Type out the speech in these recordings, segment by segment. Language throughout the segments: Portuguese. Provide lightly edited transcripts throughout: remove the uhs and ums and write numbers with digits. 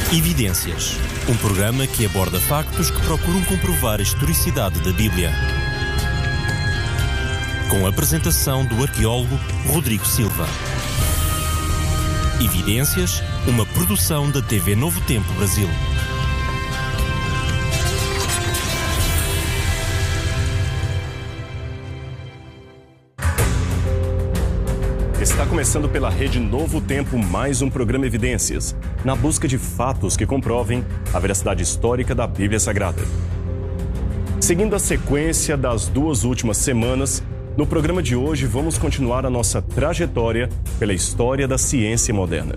Evidências, um programa que aborda factos que procuram comprovar a historicidade da Bíblia. Com a apresentação do arqueólogo Rodrigo Silva. Evidências, uma produção da TV Novo Tempo Brasil. Está começando pela Rede Novo Tempo mais um programa Evidências, na busca de fatos que comprovem a veracidade histórica da Bíblia Sagrada. Seguindo a sequência das duas últimas semanas, no programa de hoje vamos continuar a nossa trajetória pela história da ciência moderna.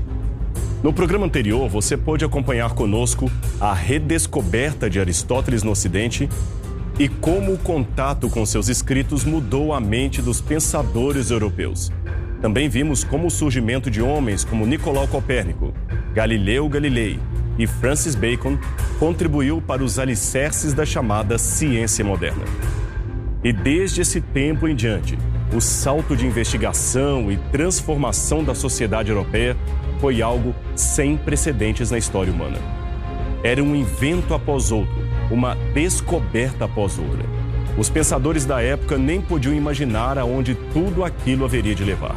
No programa anterior, você pôde acompanhar conosco a redescoberta de Aristóteles no Ocidente e como o contato com seus escritos mudou a mente dos pensadores europeus. Também vimos como o surgimento de homens como Nicolau Copérnico, Galileu Galilei e Francis Bacon contribuiu para os alicerces da chamada ciência moderna. E desde esse tempo em diante, o salto de investigação e transformação da sociedade europeia foi algo sem precedentes na história humana. Era um invento após outro, uma descoberta após outra. Os pensadores da época nem podiam imaginar aonde tudo aquilo haveria de levar.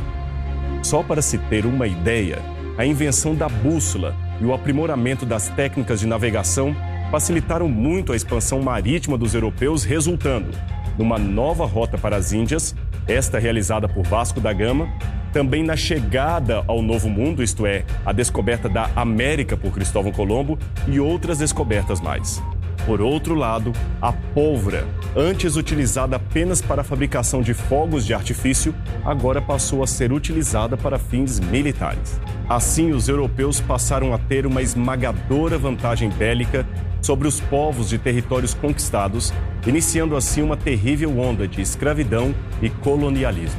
Só para se ter uma ideia, a invenção da bússola e o aprimoramento das técnicas de navegação facilitaram muito a expansão marítima dos europeus, resultando numa nova rota para as Índias, esta realizada por Vasco da Gama, também na chegada ao Novo Mundo, isto é, a descoberta da América por Cristóvão Colombo e outras descobertas mais. Por outro lado, a pólvora, antes utilizada apenas para a fabricação de fogos de artifício, agora passou a ser utilizada para fins militares. Assim, os europeus passaram a ter uma esmagadora vantagem bélica sobre os povos de territórios conquistados, iniciando assim uma terrível onda de escravidão e colonialismo.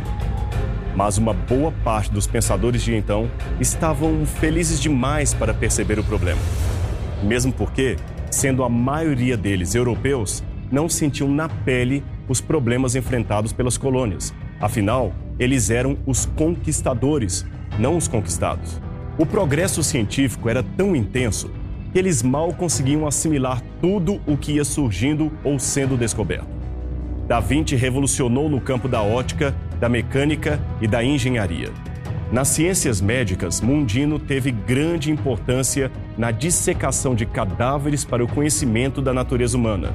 Mas uma boa parte dos pensadores de então estavam felizes demais para perceber o problema. Mesmo porque, sendo a maioria deles europeus, não sentiam na pele os problemas enfrentados pelas colônias. Afinal, eles eram os conquistadores, não os conquistados. O progresso científico era tão intenso que eles mal conseguiam assimilar tudo o que ia surgindo ou sendo descoberto. Da Vinci revolucionou no campo da ótica, da mecânica e da engenharia. Nas ciências médicas, Mundino teve grande importância na dissecação de cadáveres para o conhecimento da natureza humana.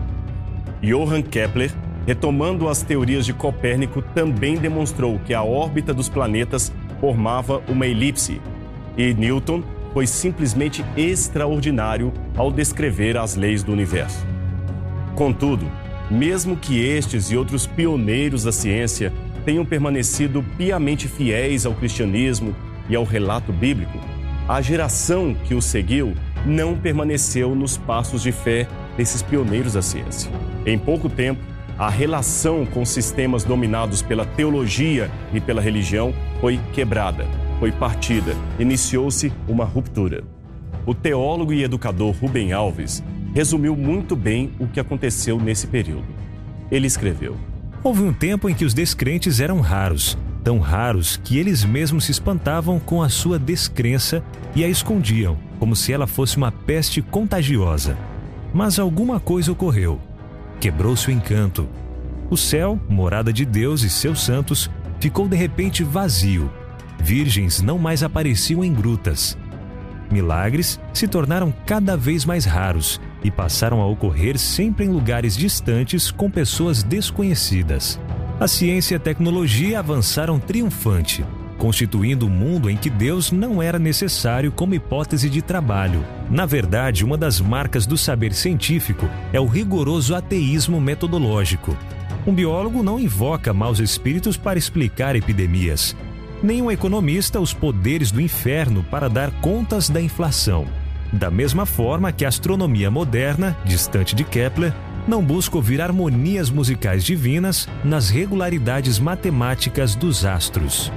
Johann Kepler, retomando as teorias de Copérnico, também demonstrou que a órbita dos planetas formava uma elipse. E Newton foi simplesmente extraordinário ao descrever as leis do universo. Contudo, mesmo que estes e outros pioneiros da ciência tenham permanecido piamente fiéis ao cristianismo e ao relato bíblico, a geração que os seguiu não permaneceu nos passos de fé desses pioneiros da ciência. Em pouco tempo, a relação com sistemas dominados pela teologia e pela religião foi quebrada, foi partida, iniciou-se uma ruptura. O teólogo e educador Rubem Alves resumiu muito bem o que aconteceu nesse período. Ele escreveu: houve um tempo em que os descrentes eram raros, tão raros que eles mesmos se espantavam com a sua descrença e a escondiam, como se ela fosse uma peste contagiosa. Mas alguma coisa ocorreu. Quebrou-se o encanto. O céu, morada de Deus e seus santos, ficou de repente vazio. Virgens não mais apareciam em grutas. Milagres se tornaram cada vez mais raros e passaram a ocorrer sempre em lugares distantes com pessoas desconhecidas. A ciência e a tecnologia avançaram triunfante, constituindo um mundo em que Deus não era necessário como hipótese de trabalho. Na verdade, uma das marcas do saber científico é o rigoroso ateísmo metodológico. Um biólogo não invoca maus espíritos para explicar epidemias. Nem um economista os poderes do inferno para dar contas da inflação. Da mesma forma que a astronomia moderna, distante de Kepler, não busca ouvir harmonias musicais divinas nas regularidades matemáticas dos astros.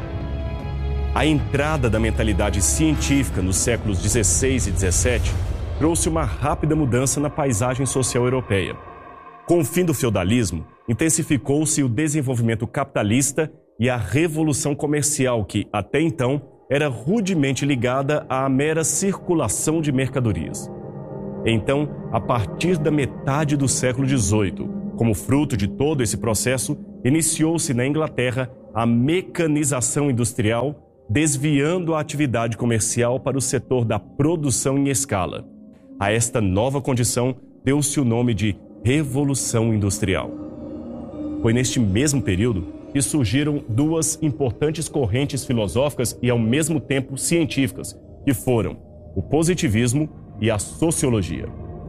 A entrada da mentalidade científica nos séculos XVI e XVII trouxe uma rápida mudança na paisagem social europeia. Com o fim do feudalismo, intensificou-se o desenvolvimento capitalista e a revolução comercial que, até então, era rudemente ligada à mera circulação de mercadorias. Então, a partir da metade do século XVIII, como fruto de todo esse processo, iniciou-se na Inglaterra a mecanização industrial, desviando a atividade comercial para o setor da produção em escala. A esta nova condição deu-se o nome de Revolução Industrial. Foi neste mesmo período que surgiram duas importantes correntes filosóficas e, ao mesmo tempo, científicas, que foram o positivismo e a sociologia.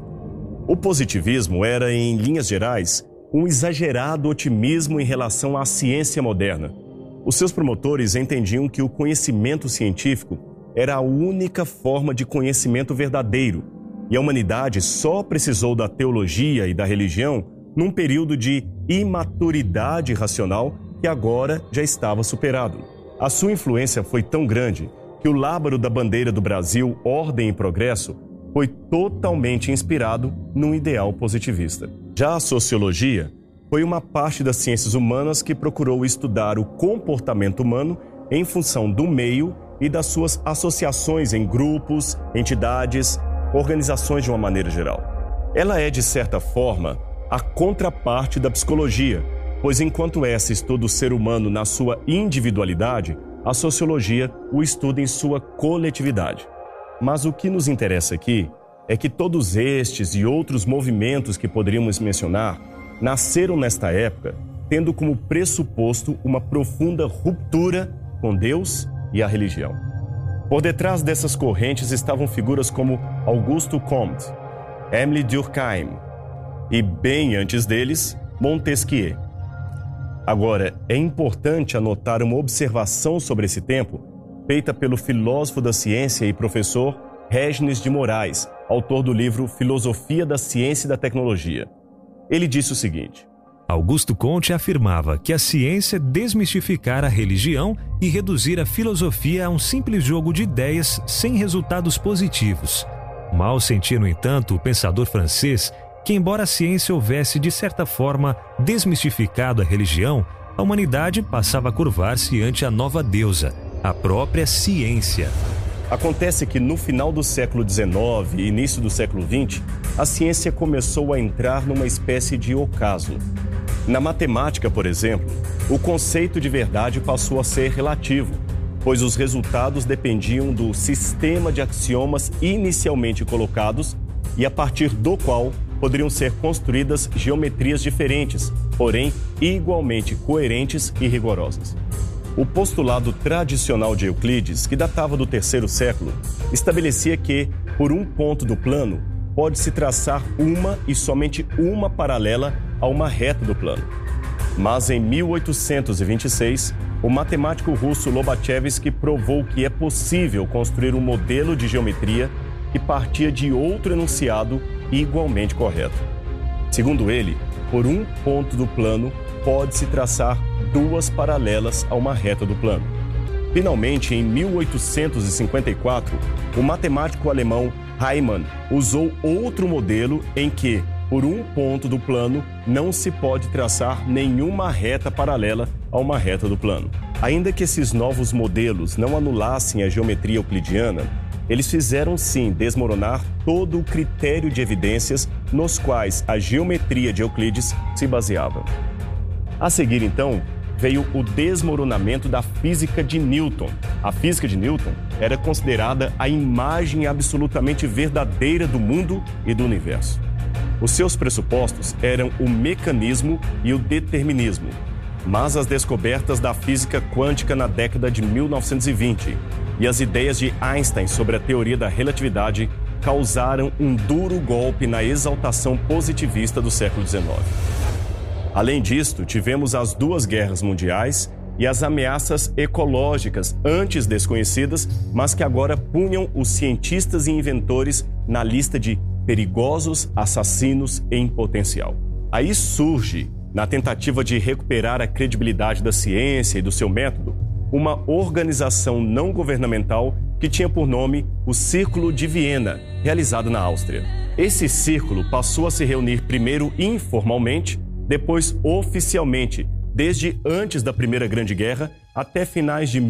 O positivismo era, em linhas gerais, um exagerado otimismo em relação à ciência moderna. Os seus promotores entendiam que o conhecimento científico era a única forma de conhecimento verdadeiro, e a humanidade só precisou da teologia e da religião num período de imaturidade racional que agora já estava superado. A sua influência foi tão grande que o lábaro da bandeira do Brasil, Ordem e Progresso, foi totalmente inspirado num ideal positivista. Já a sociologia foi uma parte das ciências humanas que procurou estudar o comportamento humano em função do meio e das suas associações em grupos, entidades, organizações de uma maneira geral. Ela é, de certa forma, a contraparte da psicologia, pois enquanto essa estuda o ser humano na sua individualidade, a sociologia o estuda em sua coletividade. Mas o que nos interessa aqui é que todos estes e outros movimentos que poderíamos mencionar nasceram nesta época, tendo como pressuposto uma profunda ruptura com Deus e a religião. Por detrás dessas correntes estavam figuras como Auguste Comte, Émile Durkheim e, bem antes deles, Montesquieu. Agora, é importante anotar uma observação sobre esse tempo feita pelo filósofo da ciência e professor Régines de Moraes, autor do livro Filosofia da Ciência e da Tecnologia. Ele disse o seguinte: Auguste Comte afirmava que a ciência desmistificara a religião e reduzir a filosofia a um simples jogo de ideias sem resultados positivos. Mal sentia, no entanto, o pensador francês que, embora a ciência houvesse, de certa forma, desmistificado a religião, a humanidade passava a curvar-se ante a nova deusa, a própria ciência. Acontece que no final do século XIX e início do século XX, a ciência começou a entrar numa espécie de ocaso. Na matemática, por exemplo, o conceito de verdade passou a ser relativo, pois os resultados dependiam do sistema de axiomas inicialmente colocados e a partir do qual poderiam ser construídas geometrias diferentes, porém igualmente coerentes e rigorosas. O postulado tradicional de Euclides, que datava do terceiro século, estabelecia que, por um ponto do plano, pode-se traçar uma e somente uma paralela a uma reta do plano. Mas em 1826, o matemático russo Lobachevsky provou que é possível construir um modelo de geometria que partia de outro enunciado igualmente correto. Segundo ele, por um ponto do plano, pode-se traçar duas paralelas a uma reta do plano. Finalmente, em 1854, o matemático alemão Riemann usou outro modelo em que, por um ponto do plano, não se pode traçar nenhuma reta paralela a uma reta do plano. Ainda que esses novos modelos não anulassem a geometria euclidiana, eles fizeram sim desmoronar todo o critério de evidências nos quais a geometria de Euclides se baseava. A seguir, então, veio o desmoronamento da física de Newton. A física de Newton era considerada a imagem absolutamente verdadeira do mundo e do universo. Os seus pressupostos eram o mecanismo e o determinismo, mas as descobertas da física quântica na década de 1920 e as ideias de Einstein sobre a teoria da relatividade causaram um duro golpe na exaltação positivista do século XIX. Além disto, tivemos as duas guerras mundiais e as ameaças ecológicas antes desconhecidas, mas que agora punham os cientistas e inventores na lista de perigosos assassinos em potencial. Aí surge, na tentativa de recuperar a credibilidade da ciência e do seu método, uma organização não governamental que tinha por nome o Círculo de Viena, realizado na Áustria. Esse círculo passou a se reunir primeiro informalmente, depois oficialmente, desde antes da Primeira Grande Guerra até finais de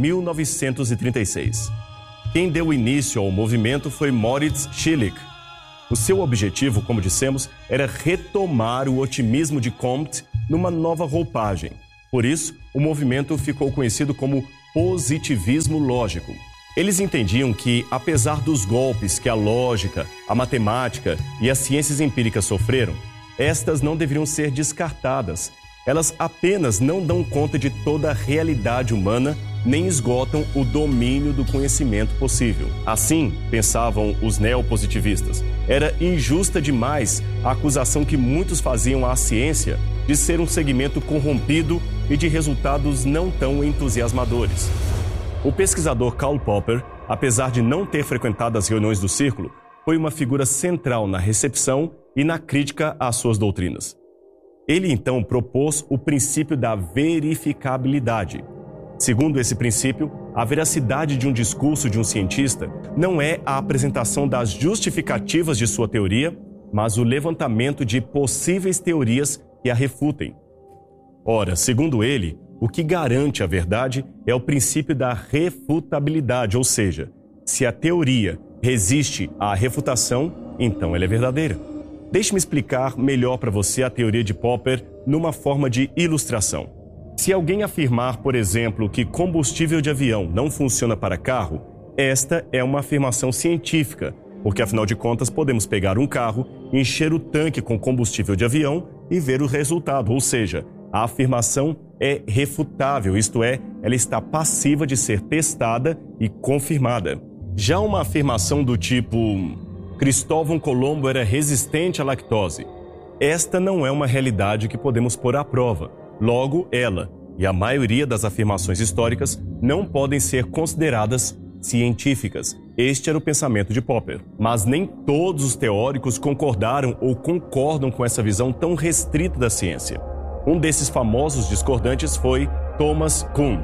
1936. Quem deu início ao movimento foi Moritz Schlick. O seu objetivo, como dissemos, era retomar o otimismo de Comte numa nova roupagem. Por isso, o movimento ficou conhecido como positivismo lógico. Eles entendiam que, apesar dos golpes que a lógica, a matemática e as ciências empíricas sofreram, estas não deveriam ser descartadas. Elas apenas não dão conta de toda a realidade humana, nem esgotam o domínio do conhecimento possível. Assim, pensavam os neopositivistas, era injusta demais a acusação que muitos faziam à ciência de ser um segmento corrompido e de resultados não tão entusiasmadores. O pesquisador Karl Popper, apesar de não ter frequentado as reuniões do Círculo, foi uma figura central na recepção e na crítica às suas doutrinas. Ele então propôs o princípio da verificabilidade. Segundo esse princípio, a veracidade de um discurso de um cientista não é a apresentação das justificativas de sua teoria, mas o levantamento de possíveis teorias que a refutem. Ora, segundo ele, o que garante a verdade é o princípio da refutabilidade, ou seja, se a teoria resiste à refutação, então ela é verdadeira. Deixe-me explicar melhor para você a teoria de Popper numa forma de ilustração. Se alguém afirmar, por exemplo, que combustível de avião não funciona para carro, esta é uma afirmação científica, porque afinal de contas podemos pegar um carro, encher o tanque com combustível de avião e ver o resultado, ou seja, a afirmação é refutável, isto é, ela está passiva de ser testada e confirmada. Já uma afirmação do tipo Cristóvão Colombo era resistente à lactose, esta não é uma realidade que podemos pôr à prova. Logo, ela e a maioria das afirmações históricas não podem ser consideradas científicas. Este era o pensamento de Popper. Mas nem todos os teóricos concordaram ou concordam com essa visão tão restrita da ciência. Um desses famosos discordantes foi Thomas Kuhn.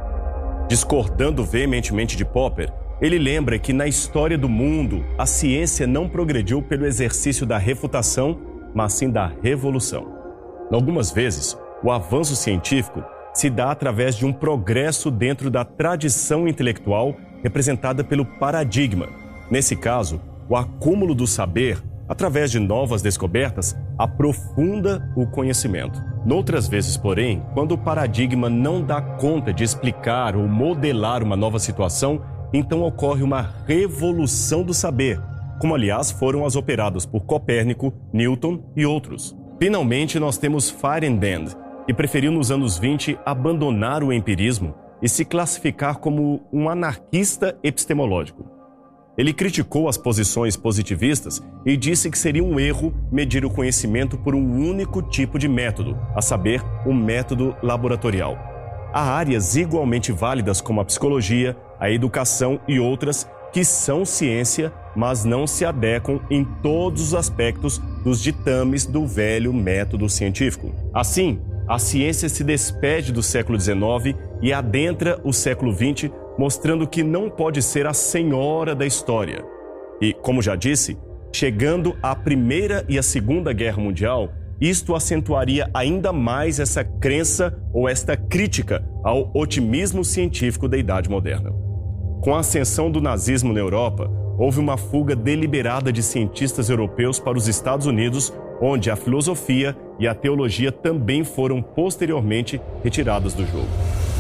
Discordando veementemente de Popper, ele lembra que na história do mundo, a ciência não progrediu pelo exercício da refutação, mas sim da revolução. Algumas vezes, o avanço científico se dá através de um progresso dentro da tradição intelectual representada pelo paradigma. Nesse caso, o acúmulo do saber, através de novas descobertas, aprofunda o conhecimento. Noutras vezes, porém, quando o paradigma não dá conta de explicar ou modelar uma nova situação, então ocorre uma revolução do saber, como aliás foram as operadas por Copérnico, Newton e outros. Finalmente, nós temos Feyerabend, que preferiu nos anos 20 abandonar o empirismo e se classificar como um anarquista epistemológico. Ele criticou as posições positivistas e disse que seria um erro medir o conhecimento por um único tipo de método, a saber, o método laboratorial. Há áreas igualmente válidas como a psicologia, a educação e outras que são ciência, mas não se adequam em todos os aspectos dos ditames do velho método científico. Assim, a ciência se despede do século XIX e adentra o século XX, mostrando que não pode ser a senhora da história. E, como já disse, chegando à Primeira e à Segunda Guerra Mundial, isto acentuaria ainda mais essa crença ou esta crítica ao otimismo científico da Idade Moderna. Com a ascensão do nazismo na Europa, houve uma fuga deliberada de cientistas europeus para os Estados Unidos, onde a filosofia e a teologia também foram posteriormente retiradas do jogo.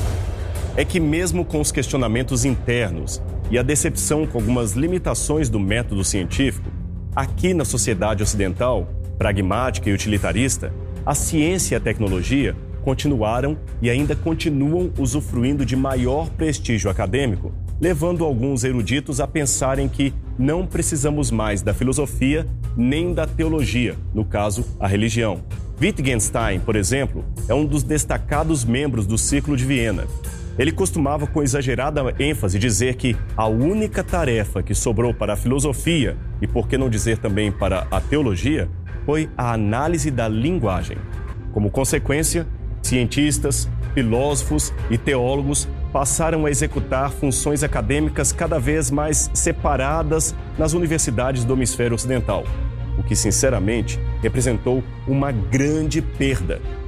É que mesmo com os questionamentos internos e a decepção com algumas limitações do método científico, aqui na sociedade ocidental, pragmática e utilitarista, a ciência e a tecnologia continuaram e ainda continuam usufruindo de maior prestígio acadêmico, levando alguns eruditos a pensarem que não precisamos mais da filosofia nem da teologia, no caso, a religião. Wittgenstein, por exemplo, é um dos destacados membros do Círculo de Viena. Ele costumava com exagerada ênfase dizer que a única tarefa que sobrou para a filosofia, e por que não dizer também para a teologia, foi a análise da linguagem. Como consequência, cientistas, filósofos e teólogos passaram a executar funções acadêmicas cada vez mais separadas nas universidades do hemisfério ocidental, o que, sinceramente, representou uma grande perda.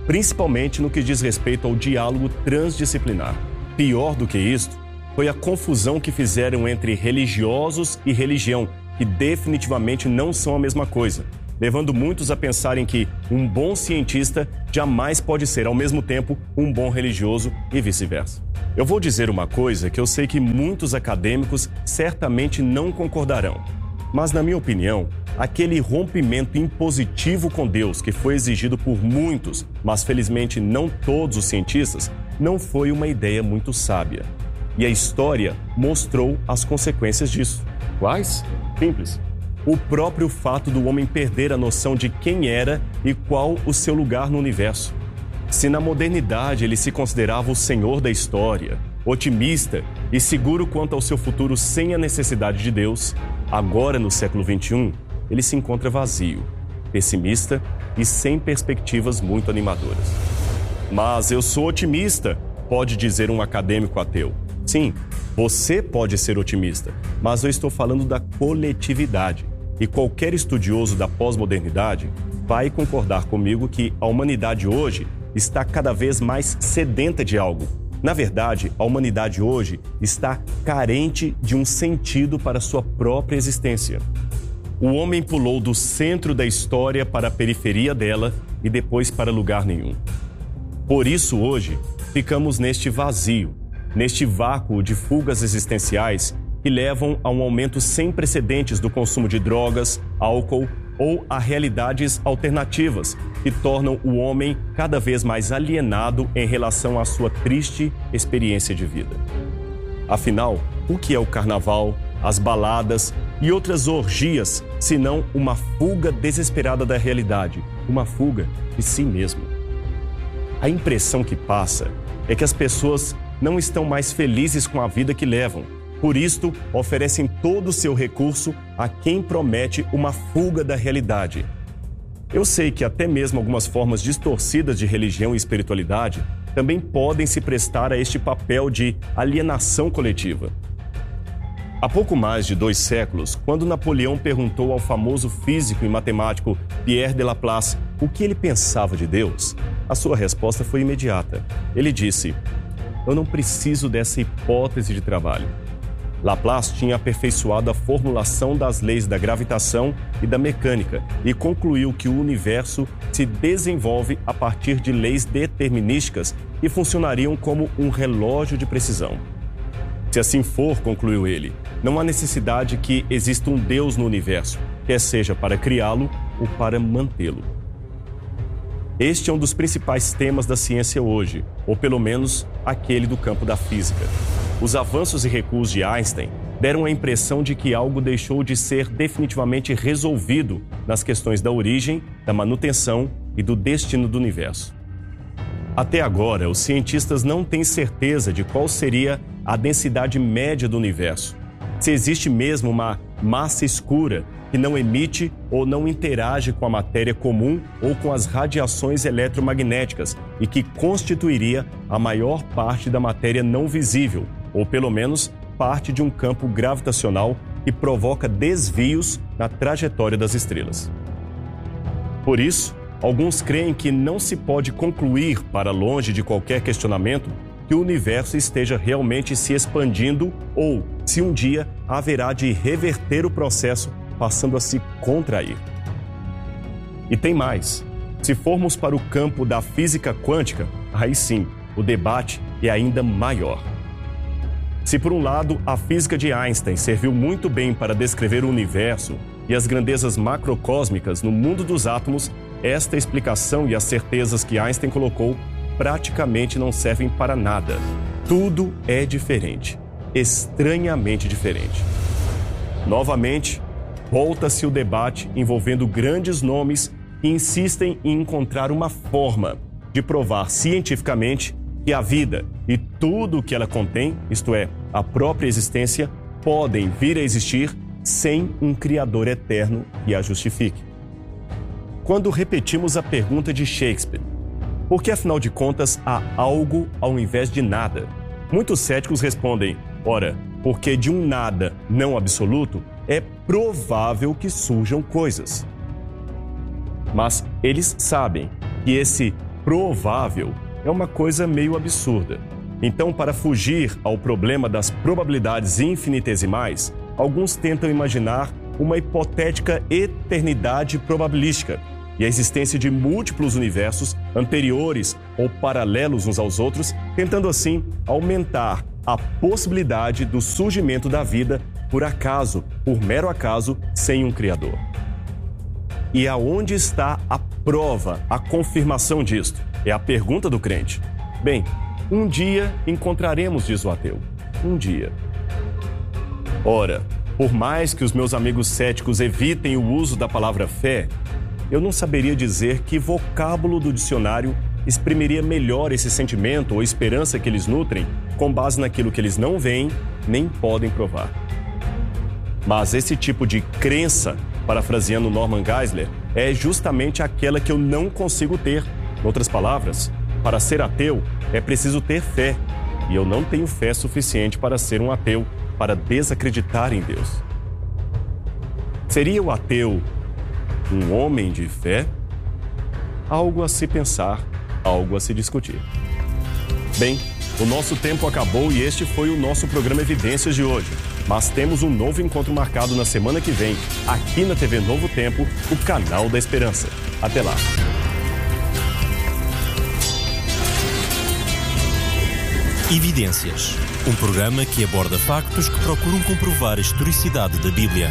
principalmente no que diz respeito ao diálogo transdisciplinar. Pior do que isto, foi a confusão que fizeram entre religiosos e religião, que definitivamente não são a mesma coisa, levando muitos a pensarem que um bom cientista jamais pode ser, ao mesmo tempo, um bom religioso e vice-versa. Eu vou dizer uma coisa que eu sei que muitos acadêmicos certamente não concordarão, mas, na minha opinião, aquele rompimento impositivo com Deus que foi exigido por muitos, mas felizmente não todos os cientistas, não foi uma ideia muito sábia. E a história mostrou as consequências disso. Quais? Simples. O próprio fato do homem perder a noção de quem era e qual o seu lugar no universo. Se na modernidade ele se considerava o senhor da história, otimista e seguro quanto ao seu futuro sem a necessidade de Deus, agora no século XXI, ele se encontra vazio, pessimista e sem perspectivas muito animadoras. Mas eu sou otimista, pode dizer um acadêmico ateu. Sim, você pode ser otimista, mas eu estou falando da coletividade. E qualquer estudioso da pós-modernidade vai concordar comigo que a humanidade hoje está cada vez mais sedenta de algo. Na verdade, a humanidade hoje está carente de um sentido para sua própria existência. O homem pulou do centro da história para a periferia dela e depois para lugar nenhum. Por isso, hoje, ficamos neste vazio, neste vácuo de fugas existenciais que levam a um aumento sem precedentes do consumo de drogas, álcool ou a realidades alternativas que tornam o homem cada vez mais alienado em relação à sua triste experiência de vida. Afinal, o que é o carnaval, as baladas e outras orgias, senão uma fuga desesperada da realidade, uma fuga de si mesmo? A impressão que passa é que as pessoas não estão mais felizes com a vida que levam. Por isto, oferecem todo o seu recurso a quem promete uma fuga da realidade. Eu sei que até mesmo algumas formas distorcidas de religião e espiritualidade também podem se prestar a este papel de alienação coletiva. Há pouco mais de 2 séculos, quando Napoleão perguntou ao famoso físico e matemático Pierre de Laplace o que ele pensava de Deus, a sua resposta foi imediata. Ele disse: "Eu não preciso dessa hipótese de trabalho." Laplace tinha aperfeiçoado a formulação das leis da gravitação e da mecânica e concluiu que o universo se desenvolve a partir de leis determinísticas que funcionariam como um relógio de precisão. Se assim for, concluiu ele, não há necessidade que exista um Deus no universo, quer seja para criá-lo ou para mantê-lo. Este é um dos principais temas da ciência hoje, ou pelo menos aquele do campo da física. Os avanços e recuos de Einstein deram a impressão de que algo deixou de ser definitivamente resolvido nas questões da origem, da manutenção e do destino do universo. Até agora, os cientistas não têm certeza de qual seria a densidade média do universo, se existe mesmo uma massa escura que não emite ou não interage com a matéria comum ou com as radiações eletromagnéticas e que constituiria a maior parte da matéria não visível, ou pelo menos parte de um campo gravitacional que provoca desvios na trajetória das estrelas. Por isso, alguns creem que não se pode concluir, para longe de qualquer questionamento, que o universo esteja realmente se expandindo ou, se um dia, haverá de reverter o processo, passando a se contrair. E tem mais. Se formos para o campo da física quântica, aí sim, o debate é ainda maior. Se, por um lado, a física de Einstein serviu muito bem para descrever o universo e as grandezas macrocósmicas no mundo dos átomos, esta explicação e as certezas que Einstein colocou praticamente não servem para nada. Tudo é diferente, estranhamente diferente. Novamente, volta-se o debate envolvendo grandes nomes que insistem em encontrar uma forma de provar cientificamente que a vida e tudo o que ela contém, isto é, a própria existência, podem vir a existir sem um Criador eterno que a justifique. Quando repetimos a pergunta de Shakespeare, por que afinal de contas há algo ao invés de nada? Muitos céticos respondem, ora, porque de um nada não absoluto é provável que surjam coisas. Mas eles sabem que esse provável é uma coisa meio absurda. Então, para fugir ao problema das probabilidades infinitesimais, alguns tentam imaginar uma hipotética eternidade probabilística e a existência de múltiplos universos anteriores ou paralelos uns aos outros, tentando assim aumentar a possibilidade do surgimento da vida por acaso, por mero acaso, sem um Criador. E aonde está a prova, a confirmação disto? É a pergunta do crente. Bem, um dia encontraremos, diz o ateu. Um dia. Ora, por mais que os meus amigos céticos evitem o uso da palavra fé, eu não saberia dizer que vocábulo do dicionário exprimiria melhor esse sentimento ou esperança que eles nutrem com base naquilo que eles não veem nem podem provar. Mas esse tipo de crença, parafraseando Norman Geisler, é justamente aquela que eu não consigo ter. Em outras palavras, para ser ateu é preciso ter fé, e eu não tenho fé suficiente para ser um ateu, para desacreditar em Deus. Seria o ateu um homem de fé? Algo a se pensar, algo a se discutir. Bem, o nosso tempo acabou e este foi o nosso programa Evidências de hoje. Mas temos um novo encontro marcado na semana que vem, aqui na TV Novo Tempo, o canal da Esperança. Até lá! Evidências, um programa que aborda factos que procuram comprovar a historicidade da Bíblia.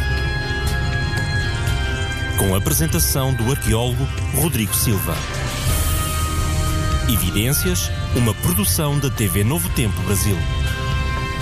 Com a apresentação do arqueólogo Rodrigo Silva. Evidências, uma produção da TV Novo Tempo Brasil.